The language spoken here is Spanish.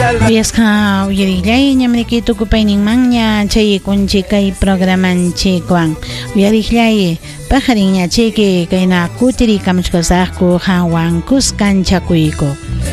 Uyasqa uyariklay ñamriki tukupayninmanña chaykunchi kay programanchikwan uyariklay pajarinña chayki kayna kutiri kamchkasaqku hawan kuskanchakuyku